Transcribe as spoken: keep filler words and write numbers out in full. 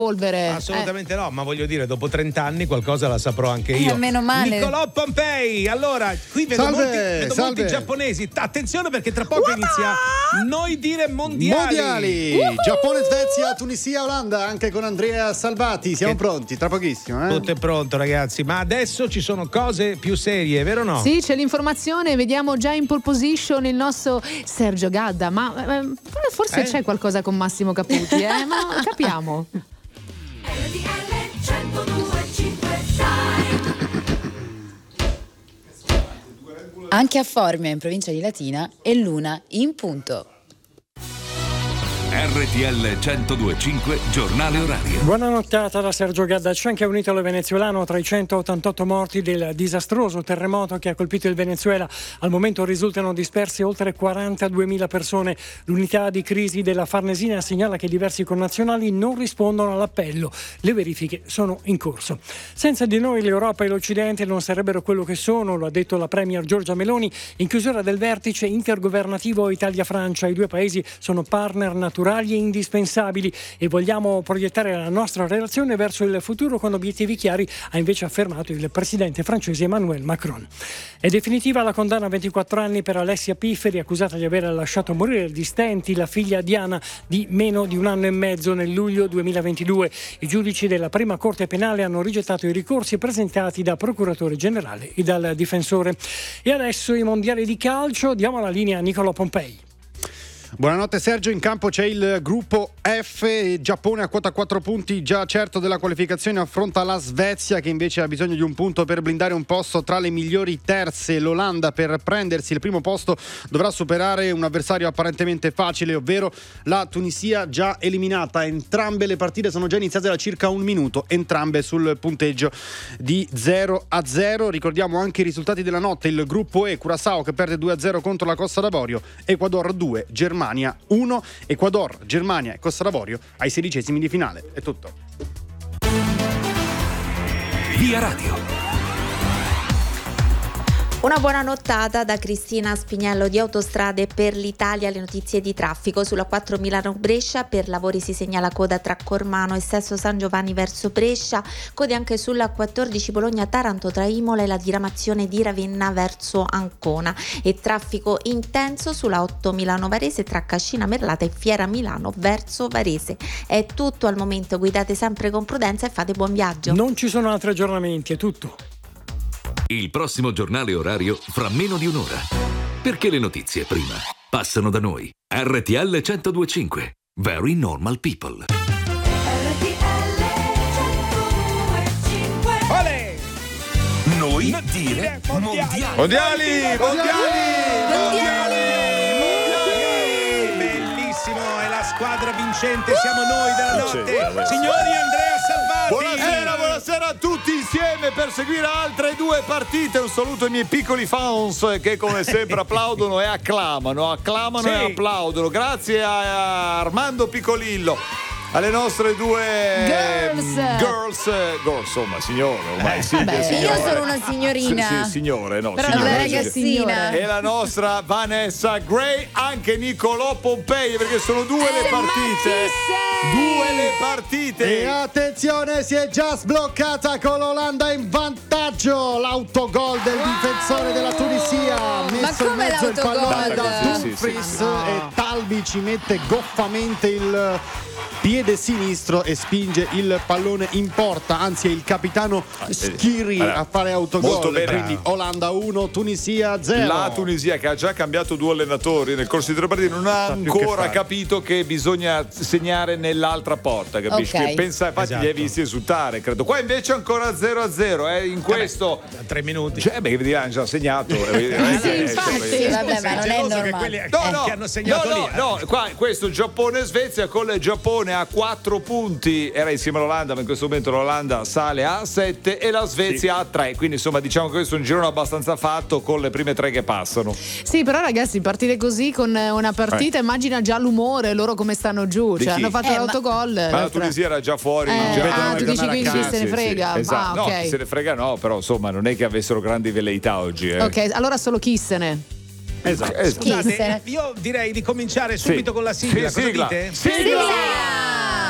polvere. Assolutamente eh. no, ma voglio dire, dopo trenta anni qualcosa la saprò anche io. Eh, meno male. Nicolò Pompei, allora, qui vedo, salve, molti, vedo molti giapponesi. Attenzione perché tra poco inizia Noi dire mondiali. Mondiali, uh-huh. Giappone, Svezia, Tunisia, Olanda, anche con Andrea Salvati. Siamo che... pronti, tra pochissimo. Eh? Tutto è pronto, ragazzi, ma adesso ci sono cose più serie, vero o no? Sì, c'è l'informazione, vediamo già in pole position il nostro Sergio Gadda, ma eh, forse eh? c'è qualcosa con Massimo Caputi, eh? Ma capiamo. Anche a Formia, in provincia di Latina, è l'una in punto. R T L centodue e cinque giornale orario. Buona nottata da Sergio Gadda. C'è anche un italo venezuelano tra i centottantotto morti del disastroso terremoto che ha colpito il Venezuela. Al momento risultano disperse oltre quarantaduemila persone. L'unità di crisi della Farnesina segnala che diversi connazionali non rispondono all'appello. Le verifiche sono in corso. Senza di noi l'Europa e l'Occidente non sarebbero quello che sono, lo ha detto la premier Giorgia Meloni in chiusura del vertice intergovernativo Italia-Francia. I due paesi sono partner naturali e indispensabili e vogliamo proiettare la nostra relazione verso il futuro con obiettivi chiari, ha invece affermato il presidente francese Emmanuel Macron. È definitiva la condanna a ventiquattro anni per Alessia Pifferi, accusata di aver lasciato morire di stenti la figlia Diana di meno di un anno e mezzo nel luglio duemilaventidue. I giudici della prima corte penale hanno rigettato i ricorsi presentati da procuratore generale e dal difensore. E adesso i mondiali di calcio, diamo la linea a Nicolò Pompei. Buonanotte Sergio, in campo c'è il gruppo F, Giappone a quota quattro punti, già certo della qualificazione, affronta la Svezia che invece ha bisogno di un punto per blindare un posto tra le migliori terze. L'Olanda per prendersi il primo posto dovrà superare un avversario apparentemente facile, ovvero la Tunisia già eliminata. Entrambe le partite sono già iniziate da circa un minuto, entrambe sul punteggio di zero a zero. Ricordiamo anche i risultati della notte: il gruppo E, Curaçao che perde due a zero contro la Costa d'Avorio, Ecuador due, Germania uno, Ecuador, Germania e Costa d'Avorio ai sedicesimi di finale. È tutto. Via Radio. Una buona nottata da Cristina Spiniello di Autostrade per l'Italia. Le notizie di traffico sulla quattro Milano-Brescia, per lavori si segnala coda tra Cormano e Sesto San Giovanni verso Brescia, code anche sulla quattordici Bologna-Taranto tra Imola e la diramazione di Ravenna verso Ancona, e traffico intenso sulla otto Milano-Varese tra Cascina Merlata e Fiera Milano verso Varese. È tutto al momento, guidate sempre con prudenza e fate buon viaggio. Non ci sono altri aggiornamenti, è tutto. Il prossimo giornale orario fra meno di un'ora. Perché le notizie prima passano da noi. R T L centodue e cinque. Very normal people. R T L centodue e cinque. Olè! Noi no, dire mondiali. Mondiali! Mondiali! Mondiali! Mondiali! Mondiali! Bellissimo, è la squadra vincente, siamo noi della notte. Signori, Andrea Salvati! Buonasera, buonasera a tutti insieme per seguire altre due partite. Un saluto ai miei piccoli fans che come sempre applaudono e acclamano, acclamano sì. e applaudono. Grazie a Armando Piccolillo, alle nostre due Girls, girls, girls insomma, signore, ormai eh, Silvia, vabbè, signore. Io sono una signorina. Sì, sì, signore, no, però signore, una sì. ragazzina. E la nostra Vanessa Gray, anche Nicolò Pompei, perché sono due le partite. Due le partite. E attenzione, si è già sbloccata con l'Olanda in vantaggio. L'autogol del difensore della Tunisia, messo in mezzo il pallone da Dumfries, sì, sì, sì. e Talbi ci mette goffamente il piede sinistro e spinge il pallone in porta, anzi è il capitano Schiri allora, a fare autogol. molto bene. Quindi Olanda uno, Tunisia zero. La Tunisia, che ha già cambiato due allenatori nel corso di tre partite, non ha ancora che capito che bisogna segnare nell'altra porta, capisci? Ok. Che pensa, infatti Esatto. li hai visti esultare, credo. Qua invece ancora zero a zero, eh, in questo Da tre minuti. cioè, beh, vedi, hanno già segnato. eh, Sì, eh, infatti. cioè, Sì, vabbè, Sei ma non è geloso che normale. quelli No, no, che hanno segnato no, lì. no, no, qua questo Giappone-Svezia, con il Giappone a quattro punti, era insieme all'Olanda, ma in questo momento l'Olanda sale a sette e la Svezia a tre, quindi insomma diciamo che questo è un girone abbastanza fatto con le prime tre che passano. Sì, però ragazzi, partire così con una partita, Eh. immagina già l'umore loro come stanno giù, Di cioè chi? hanno fatto Eh, ma- l'autogol. Ma la Tunisia era già fuori, Eh, già ah, per tu dici andare a quindi casa. se ne Sì, frega. sì, esatto. Ah, ok. No, chi se ne frega no, però insomma non è che avessero grandi velleità oggi. Eh. Ok, allora solo Kissene. Esatto. Scusate, Kissene. io direi di cominciare subito Sì. con la sigla. Sì, Cosa sigla. dite? Sigla!